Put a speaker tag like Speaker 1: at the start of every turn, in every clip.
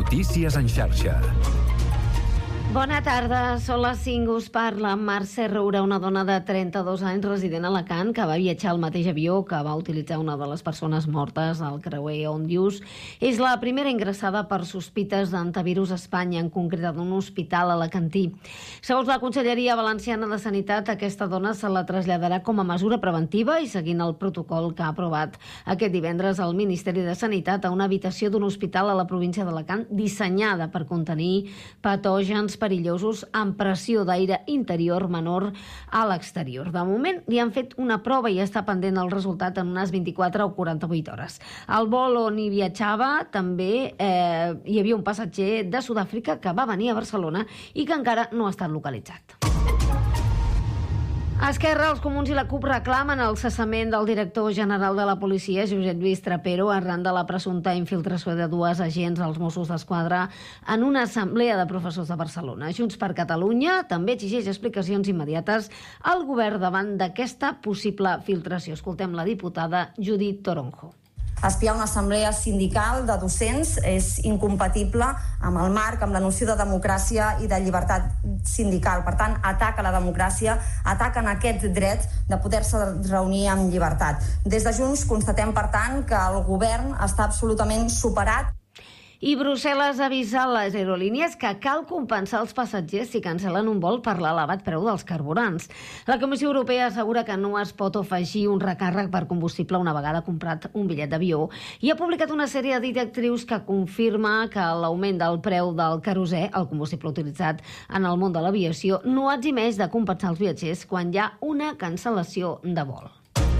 Speaker 1: Notícies en xarxa.
Speaker 2: Bona tarda, són les 5, us parla Mercè Roura, una dona de 32 anys resident a Alacant que va viatjar al mateix avió que va utilitzar una de les persones mortes al creuer Òndius. És la primera ingressada per sospites d'antivirus a Espanya, en concret d'un hospital alacantí. Segons la Conselleria Valenciana de Sanitat, aquesta dona se la traslladarà com a mesura preventiva i seguint el protocol que ha aprovat aquest divendres el Ministeri de Sanitat a una habitació d'un hospital a la província d'Alacant dissenyada per contenir patògens perillosos amb pressió d'aire interior menor a l'exterior. De moment li han fet una prova i està pendent el resultat en unes 24 o 48 hores. Al vol on hi viatjava també hi havia un passatger de Sud-àfrica que va venir a Barcelona i que encara no ha estat localitzat. Esquerra, els Comuns i la CUP reclamen el cessament del director general de la policia, Josep Lluís Trapero, arran de la presumpta infiltració de dues agents als Mossos d'Esquadra en una assemblea de professors de Barcelona. Junts per Catalunya també exigeix explicacions immediates al govern davant d'aquesta possible filtració. Escoltem la diputada Judit Toronjo.
Speaker 3: Espiar una assemblea sindical de docents és incompatible amb el marc, amb la noció de democràcia i de llibertat sindical. Per tant, ataca la democràcia, ataquen aquest dret de poder-se reunir amb llibertat. Des de Junts constatem, per tant, que el govern està absolutament superat.
Speaker 2: I Brussel·les ha avisat les aerolínies que cal compensar els passatgers si cancel·len un vol per l'elevat preu dels carburants. La Comissió Europea assegura que no es pot afegir un recàrrec per combustible una vegada comprat un bitllet d'avió i ha publicat una sèrie de directrius que confirma que l'augment del preu del querosè, el combustible utilitzat en el món de l'aviació, no eximeix de compensar els viatgers quan hi ha una cancel·lació de vol.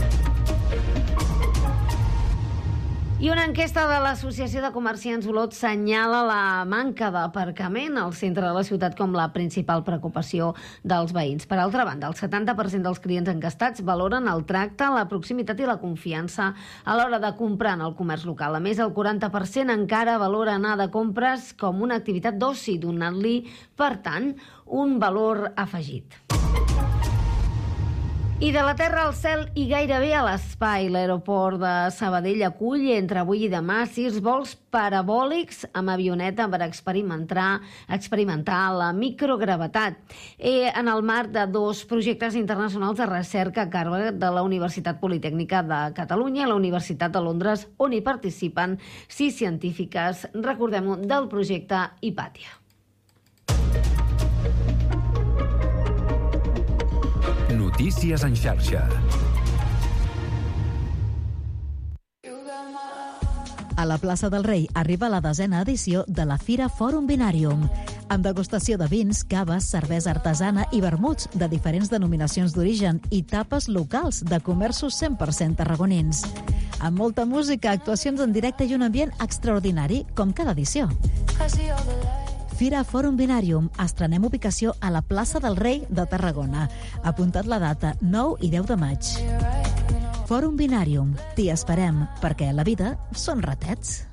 Speaker 2: I una enquesta de l'Associació de Comerciants Olot senyala la manca d'aparcament al centre de la ciutat com la principal preocupació dels veïns. Per altra banda, el 70% dels clients enquestats valoren el tracte, la proximitat i la confiança a l'hora de comprar en el comerç local. A més, el 40% encara valora anar de compres com una activitat d'oci, donant-li, per tant, un valor afegit. I de la terra al cel i gairebé a l'espai, l'aeroport de Sabadell acull entre avui i demà 6 vols parabòlics amb avioneta per experimentar la microgravetat en el marc de 2 projectes internacionals de recerca a càrrec de la Universitat Politècnica de Catalunya i la Universitat de Londres, on hi participen 6 científiques, recordem-ho, del projecte Hipàtia.
Speaker 1: Notícies en xarxa.
Speaker 4: A la plaça del Rei arriba la 10ª edició de la Fira Fòrum Binàrium, amb degustació de vins, caves, cervesa artesana i vermuts de diferents denominacions d'origen i tapes locals de comerços 100% tarragonins. Amb molta música, actuacions en directe i un ambient extraordinari, com cada edició. Fira Fòrum Binàrium. Estrenem ubicació a la plaça del Rei de Tarragona. Apuntat la data 9 i 10 de maig. Fòrum Binàrium. T'hi esperem, perquè la vida són ratets.